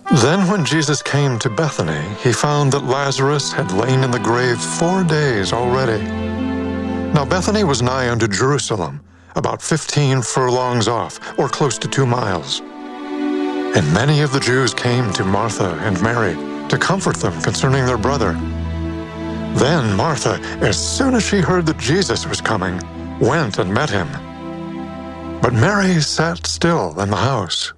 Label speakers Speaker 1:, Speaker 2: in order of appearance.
Speaker 1: Then when Jesus came to Bethany, he found that Lazarus had lain in the grave 4 days already. Now Bethany was nigh unto Jerusalem, about 15 furlongs off, or close to 2 miles. And many of the Jews came to Martha and Mary to comfort them concerning their brother. Then Martha, as soon as she heard that Jesus was coming, went and met him. But Mary sat still in the house.